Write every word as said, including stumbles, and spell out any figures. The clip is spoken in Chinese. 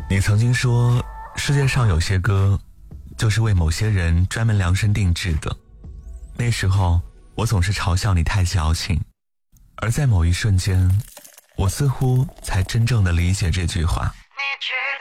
你曾经说，世界上有些歌就是为某些人专门量身定制的。那时候我总是嘲笑你太矫情，而在某一瞬间，我似乎才真正的理解这句话。